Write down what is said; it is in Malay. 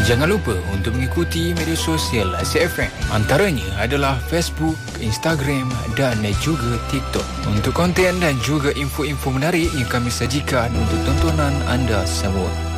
Jangan lupa untuk mengikuti media sosial Aziz FM. Antaranya adalah Facebook, Instagram dan juga TikTok. Untuk konten dan juga info-info menarik yang kami sajikan untuk tontonan anda semua.